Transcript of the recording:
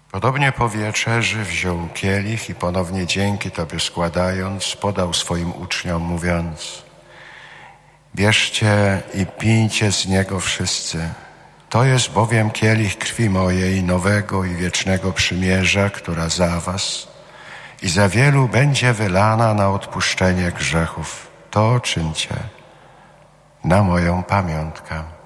Podobnie po wieczerzy wziął kielich i ponownie dzięki Tobie składając, podał swoim uczniom, mówiąc: bierzcie i pijcie z niego wszyscy. To jest bowiem kielich krwi mojej, nowego i wiecznego przymierza, która za was i za wielu będzie wylana na odpuszczenie grzechów. To czyńcie na moją pamiątkę.